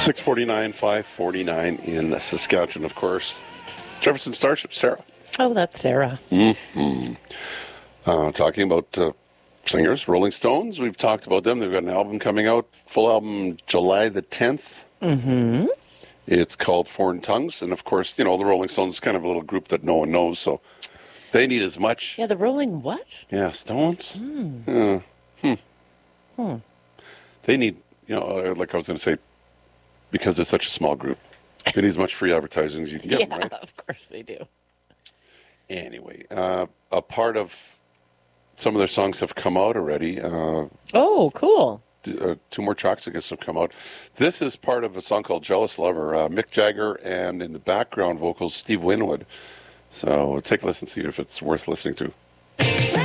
649, 549 in Saskatchewan, of course. Jefferson Starship, Sarah. Oh, that's Sarah. Talking about singers, Rolling Stones. We've talked about them. They've got an album coming out, full album July the 10th. Mm-hmm. It's called Foreign Tongues. And, of course, you know, the Rolling Stones is kind of a little group that no one knows, so they need as much. Yeah, the Rolling what? Yeah, Stones. They need, you know, like I was going to say, because they're such a small group, they need as much free advertising as you can get them, right? Of course they do. Anyway, a part of some of their songs have come out already. Oh, cool. Two more tracks, I guess, have come out. This is part of a song called Jealous Lover. Mick Jagger and in the background vocals, Steve Winwood. So take a listen, see if it's worth listening to.